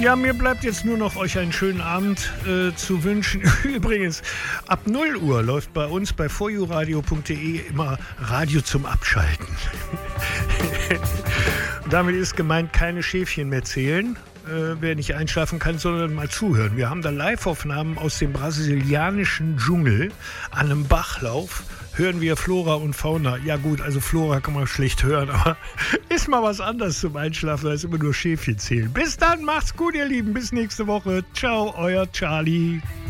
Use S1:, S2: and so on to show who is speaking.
S1: Ja, mir bleibt jetzt nur noch euch einen schönen Abend zu wünschen. Übrigens, ab 0 Uhr läuft bei uns bei foryouradio.de immer Radio zum Abschalten. Damit ist gemeint, keine Schäfchen mehr zählen, wer nicht einschlafen kann, sondern mal zuhören. Wir haben da Live-Aufnahmen aus dem brasilianischen Dschungel an einem Bachlauf. Hören wir Flora und Fauna. Ja gut, also Flora kann man schlecht hören, aber ist mal was anderes zum Einschlafen, als immer nur Schäfchen zählen. Bis dann, macht's gut, ihr Lieben. Bis nächste Woche. Ciao, euer Charlie.